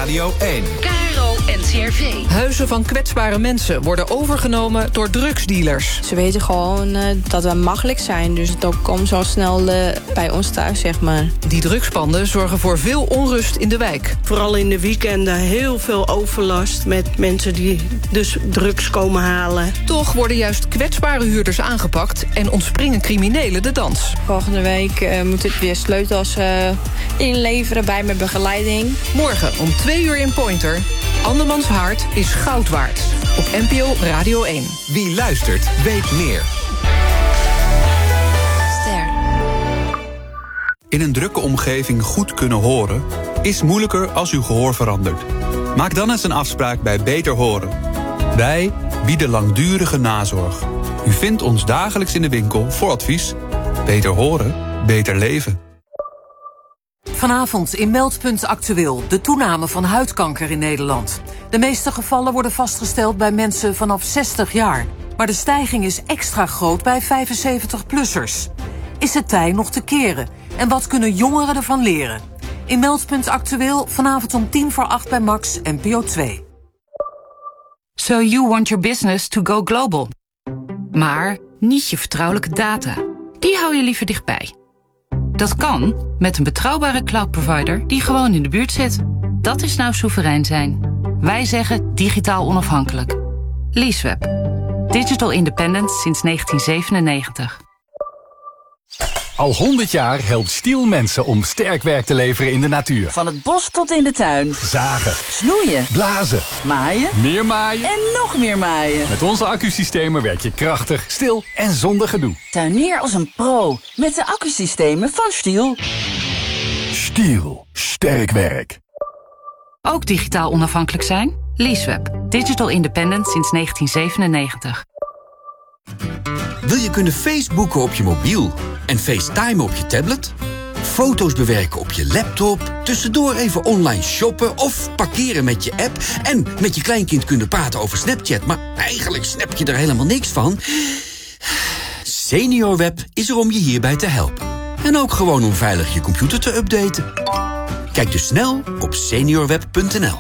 Radio 1. KRO NCRV. Huizen van kwetsbare mensen worden overgenomen door drugsdealers. Ze weten gewoon dat we makkelijk zijn, dus het ook komt zo snel bij ons thuis, zeg maar. Die drugspanden zorgen voor veel onrust in de wijk. Vooral in de weekenden heel veel overlast met mensen die dus drugs komen halen. Toch worden juist kwetsbare huurders aangepakt en ontspringen criminelen de dans. Volgende week moet ik weer sleutels inleveren bij mijn begeleiding. Morgen om 2:00 in Pointer. Andermans hart is goud waard. Op NPO Radio 1. Wie luistert, weet meer. Ster. In een drukke omgeving goed kunnen horen is moeilijker als uw gehoor verandert. Maak dan eens een afspraak bij Beter Horen. Wij bieden langdurige nazorg. U vindt ons dagelijks in de winkel voor advies. Beter horen, beter leven. Vanavond in Meldpunt Actueel de toename van huidkanker in Nederland. De meeste gevallen worden vastgesteld bij mensen vanaf 60 jaar. Maar de stijging is extra groot bij 75-plussers. Is het tij nog te keren? En wat kunnen jongeren ervan leren? In Meldpunt Actueel vanavond om 7:50 bij Max NPO 2. So you want your business to go global. Maar niet je vertrouwelijke data. Die hou je liever dichtbij. Dat kan met een betrouwbare cloudprovider die gewoon in de buurt zit. Dat is nou soeverein zijn. Wij zeggen digitaal onafhankelijk. Leaseweb. Digital independent sinds 1997. Al 100 jaar helpt Stihl mensen om sterk werk te leveren in de natuur. Van het bos tot in de tuin. Zagen. Snoeien. Blazen. Maaien. Meer maaien. En nog meer maaien. Met onze accusystemen werk je krachtig, stil en zonder gedoe. Tuinier als een pro met de accusystemen van Stihl. Stihl. Sterk werk. Ook digitaal onafhankelijk zijn? Leaseweb. Digital independent sinds 1997. Wil je kunnen Facebooken op je mobiel en FaceTime op je tablet? Foto's bewerken op je laptop, tussendoor even online shoppen of parkeren met je app en met je kleinkind kunnen praten over Snapchat, maar eigenlijk snap je er helemaal niks van? SeniorWeb is er om je hierbij te helpen. En ook gewoon om veilig je computer te updaten. Kijk dus snel op seniorweb.nl.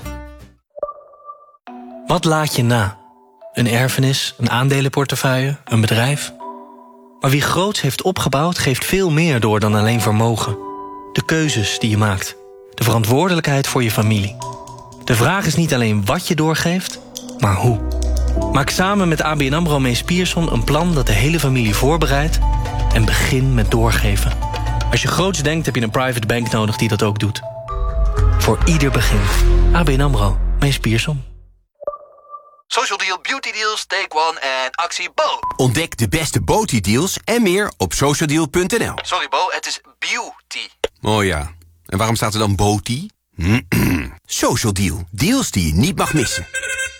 Wat laat je na? Een erfenis, een aandelenportefeuille, een bedrijf? Maar wie groots heeft opgebouwd, geeft veel meer door dan alleen vermogen. De keuzes die je maakt. De verantwoordelijkheid voor je familie. De vraag is niet alleen wat je doorgeeft, maar hoe. Maak samen met ABN AMRO Mees Pierson een plan dat de hele familie voorbereidt en begin met doorgeven. Als je groots denkt, heb je een private bank nodig die dat ook doet. Voor ieder begin. ABN AMRO Mees Pierson. Social Deal, Beauty Deals, Take One en actie Bo. Ontdek de beste beauty deals en meer op socialdeal.nl. Sorry Bo, het is beauty. Oh ja, en waarom staat er dan beauty? Social Deal, deals die je niet mag missen.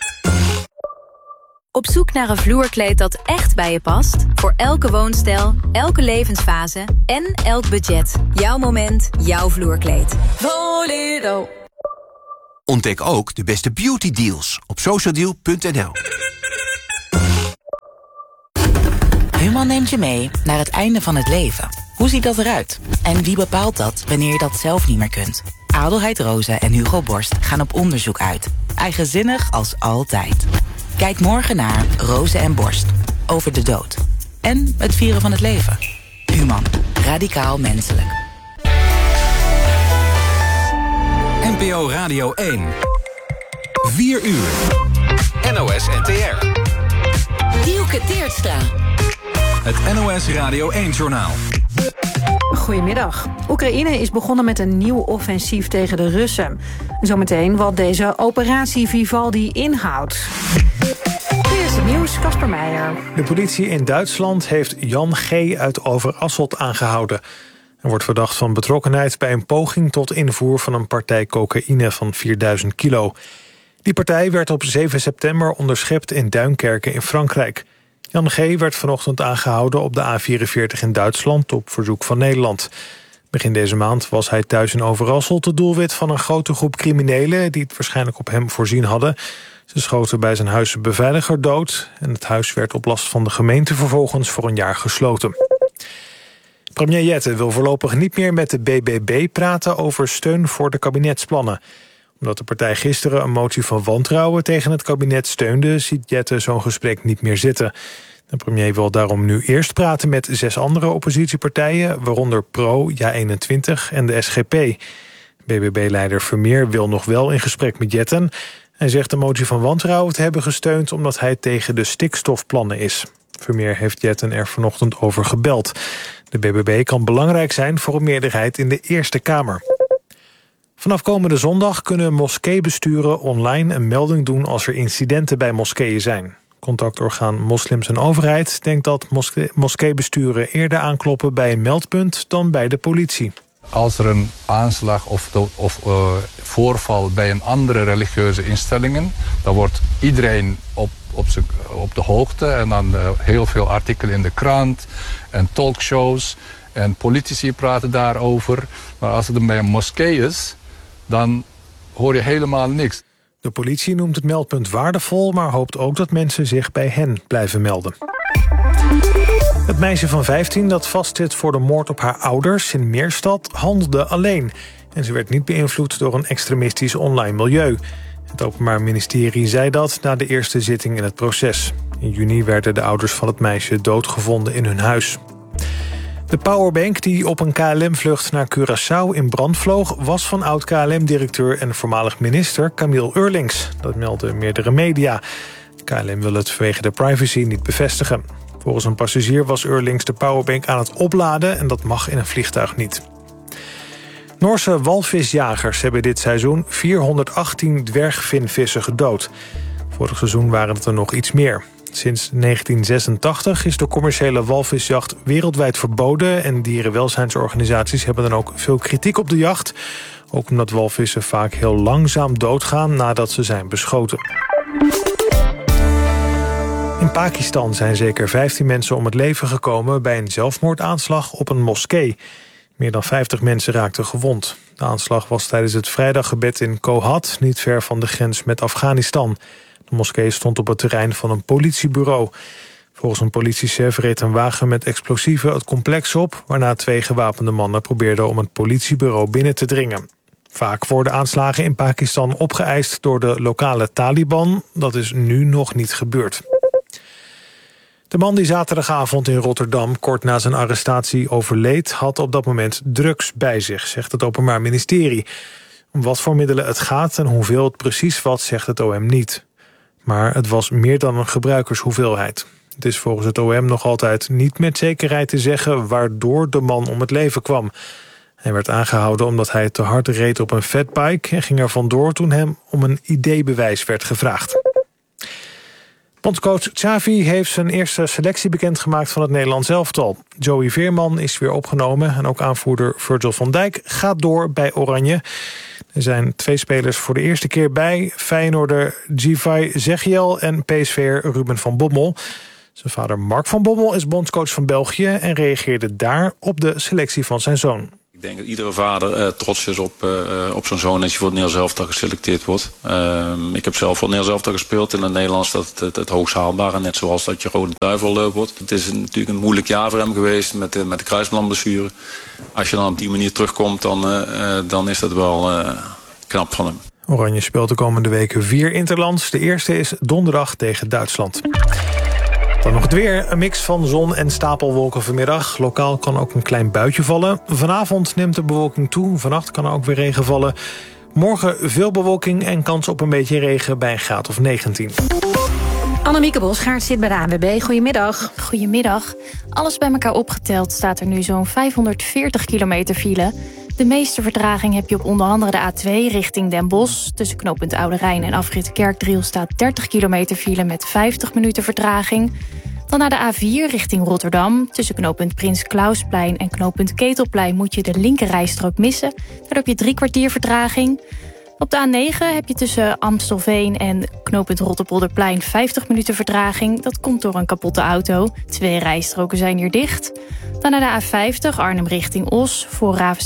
Op zoek naar een vloerkleed dat echt bij je past? Voor elke woonstijl, elke levensfase en elk budget. Jouw moment, jouw vloerkleed. Voledo. Ontdek ook de beste beauty deals op socialdeal.nl. Human neemt je mee naar het einde van het leven. Hoe ziet dat eruit? En wie bepaalt dat wanneer je dat zelf niet meer kunt? Adelheid Rozen en Hugo Borst gaan op onderzoek uit. Eigenzinnig als altijd. Kijk morgen naar Rozen en Borst. Over de dood. En het vieren van het leven. Human. Radicaal menselijk. NPO Radio 1. 4 uur. NOS NTR. Dielke Teertstra. Het NOS Radio 1-journaal. Goedemiddag. Oekraïne is begonnen met een nieuw offensief tegen de Russen. Zometeen wat deze operatie Vivaldi inhoudt. Eerste nieuws, Casper Meijer. De politie in Duitsland heeft Jan G. uit Overasselt aangehouden. Hij wordt verdacht van betrokkenheid bij een poging tot invoer van een partij cocaïne van 4000 kilo. Die partij werd op 7 september onderschept in Duinkerke in Frankrijk. Jan G. werd vanochtend aangehouden op de A44 in Duitsland op verzoek van Nederland. Begin deze maand was hij thuis in Overasselt het doelwit van een grote groep criminelen die het waarschijnlijk op hem voorzien hadden. Ze schoten bij zijn huis een beveiliger dood en het huis werd op last van de gemeente vervolgens voor een jaar gesloten. Premier Jette wil voorlopig niet meer met de BBB praten over steun voor de kabinetsplannen. Omdat de partij gisteren een motie van wantrouwen tegen het kabinet steunde, ziet Jette zo'n gesprek niet meer zitten. De premier wil daarom nu eerst praten met 6 andere oppositiepartijen, waaronder Pro, JA21 en de SGP. BBB-leider Vermeer wil nog wel in gesprek met Jetten. Hij zegt de motie van wantrouwen te hebben gesteund omdat hij tegen de stikstofplannen is. Vermeer heeft Jetten er vanochtend over gebeld. De BBB kan belangrijk zijn voor een meerderheid in de Eerste Kamer. Vanaf komende zondag kunnen moskeebesturen online een melding doen als er incidenten bij moskeeën zijn. Contactorgaan Moslims en Overheid denkt dat moskeebesturen eerder aankloppen bij een meldpunt dan bij de politie. Als er een aanslag of voorval bij een andere religieuze instellingen, dan wordt iedereen op de hoogte en dan heel veel artikelen in de krant en talkshows en politici praten daarover. Maar als het bij een moskee is, dan hoor je helemaal niks. De politie noemt het meldpunt waardevol, maar hoopt ook dat mensen zich bij hen blijven melden. Het meisje van 15 dat vastzit voor de moord op haar ouders in Meerstad handelde alleen. En ze werd niet beïnvloed door een extremistisch online milieu. Het Openbaar Ministerie zei dat na de eerste zitting in het proces. In juni werden de ouders van het meisje doodgevonden in hun huis. De powerbank die op een KLM-vlucht naar Curaçao in brand vloog was van oud-KLM-directeur en voormalig minister Camille Eurlings. Dat meldden meerdere media. KLM wil het vanwege de privacy niet bevestigen. Volgens een passagier was Eurlings de powerbank aan het opladen en dat mag in een vliegtuig niet. Noorse walvisjagers hebben dit seizoen 418 dwergvinvissen gedood. Vorig seizoen waren het er nog iets meer. Sinds 1986 is de commerciële walvisjacht wereldwijd verboden en dierenwelzijnsorganisaties hebben dan ook veel kritiek op de jacht. Ook omdat walvissen vaak heel langzaam doodgaan nadat ze zijn beschoten. In Pakistan zijn zeker 15 mensen om het leven gekomen bij een zelfmoordaanslag op een moskee. Meer dan 50 mensen raakten gewond. De aanslag was tijdens het vrijdaggebed in Kohat, niet ver van de grens met Afghanistan. De moskee stond op het terrein van een politiebureau. Volgens een politiechef reed een wagen met explosieven het complex op, waarna 2 gewapende mannen probeerden om het politiebureau binnen te dringen. Vaak worden aanslagen in Pakistan opgeëist door de lokale Taliban. Dat is nu nog niet gebeurd. De man die zaterdagavond in Rotterdam kort na zijn arrestatie overleed, had op dat moment drugs bij zich, zegt het Openbaar Ministerie. Om wat voor middelen het gaat en hoeveel het precies was, zegt het OM niet. Maar het was meer dan een gebruikershoeveelheid. Het is volgens het OM nog altijd niet met zekerheid te zeggen waardoor de man om het leven kwam. Hij werd aangehouden omdat hij te hard reed op een fatbike en ging er vandoor toen hem om een ID-bewijs werd gevraagd. Bondscoach Xavi heeft zijn eerste selectie bekendgemaakt van het Nederlands elftal. Joey Veerman is weer opgenomen en ook aanvoerder Virgil van Dijk gaat door bij Oranje. Er zijn 2 spelers voor de eerste keer bij. Feyenoorder Givay Zegiel en PSV'er Ruben van Bommel. Zijn vader Mark van Bommel is bondscoach van België en reageerde daar op de selectie van zijn zoon. Ik denk dat iedere vader trots is op zijn zoon als je voor het Nederlands elftal geselecteerd wordt. Ik heb zelf voor het Nederlands elftal gespeeld. In het Nederlands dat het hoogst haalbare, net zoals dat je Rode Duivel wordt. Het is natuurlijk een moeilijk jaar voor hem geweest met de kruisbandblessure. Als je dan op die manier terugkomt, dan is dat wel knap van hem. Oranje speelt de komende weken 4 interlands. De eerste is donderdag tegen Duitsland. Dan nog het weer. Een mix van zon en stapelwolken vanmiddag. Lokaal kan ook een klein buitje vallen. Vanavond neemt de bewolking toe. Vannacht kan er ook weer regen vallen. Morgen veel bewolking en kans op een beetje regen bij een graad of 19. Annemieke Bosgaard zit bij de ANWB. Goedemiddag. Goedemiddag. Alles bij elkaar opgeteld staat er nu zo'n 540 kilometer file. De meeste vertraging heb je op onder andere de A2 richting Den Bosch. Tussen knooppunt Oude Rijn en afrit Kerkdriel staat 30 kilometer file met 50 minuten vertraging. Dan naar de A4 richting Rotterdam. Tussen knooppunt Prins Klausplein en knooppunt Ketelplein moet je de linker rijstrook missen. Daar heb je 3 kwartier vertraging. Op de A9 heb je tussen Amstelveen en knooppunt Rotterpolderplein 50 minuten vertraging. Dat komt door een kapotte auto. 2 rijstroken zijn hier dicht. Dan naar de A50 Arnhem richting Os. Voor